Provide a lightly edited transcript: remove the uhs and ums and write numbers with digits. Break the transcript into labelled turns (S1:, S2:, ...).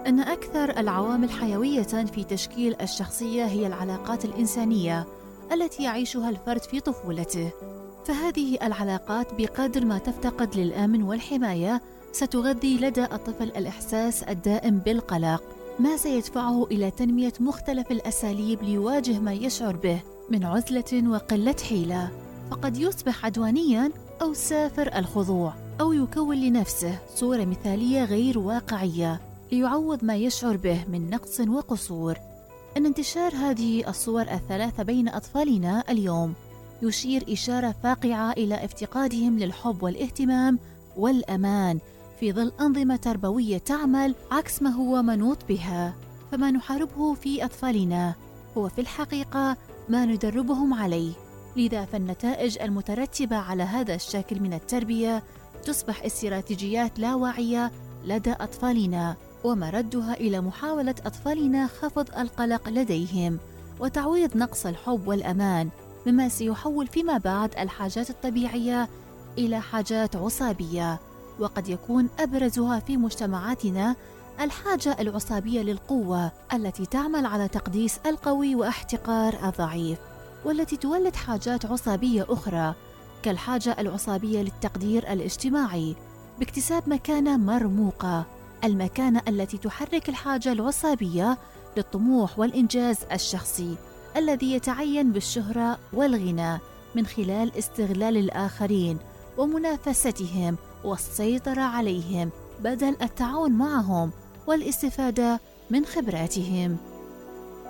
S1: أن أكثر العوامل حيوية في تشكيل الشخصية هي العلاقات الإنسانية التي يعيشها الفرد في طفولته، فهذه العلاقات بقدر ما تفتقد للأمن والحماية ستغذي لدى الطفل الإحساس الدائم بالقلق، ما سيدفعه إلى تنمية مختلف الأساليب ليواجه ما يشعر به من عزلة وقلة حيلة، فقد يصبح عدوانياً أو سافر الخضوع، أو يكون لنفسه صورة مثالية غير واقعية ليعوض ما يشعر به من نقص وقصور. أن انتشار هذه الصور الثلاثة بين أطفالنا اليوم يشير إشارة فاقعة إلى افتقادهم للحب والاهتمام والأمان في ظل أنظمة تربوية تعمل عكس ما هو منوط بها. فما نحاربه في أطفالنا هو في الحقيقة ما ندربهم عليه، لذا فالنتائج المترتبة على هذا الشكل من التربية تصبح استراتيجيات لا واعية لدى أطفالنا، ومردها إلى محاولة أطفالنا خفض القلق لديهم وتعويض نقص الحب والأمان، مما سيحول فيما بعد الحاجات الطبيعية إلى حاجات عصابية، وقد يكون أبرزها في مجتمعاتنا الحاجة العصابية للقوة التي تعمل على تقديس القوي واحتقار الضعيف، والتي تولد حاجات عصابية أخرى كالحاجة العصابية للتقدير الاجتماعي باكتساب مكانة مرموقة، المكانة التي تحرك الحاجة العصابية للطموح والإنجاز الشخصي الذي يتعين بالشهرة والغنى من خلال استغلال الآخرين ومنافستهم والسيطرة عليهم بدل التعاون معهم والاستفادة من خبراتهم.